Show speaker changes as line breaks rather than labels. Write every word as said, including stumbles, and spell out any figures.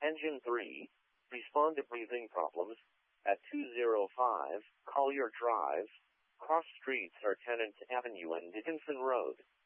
Engine three, respond to breathing problems at two oh five Collier Drive, cross streets are Tennant Avenue and Dickinson Road.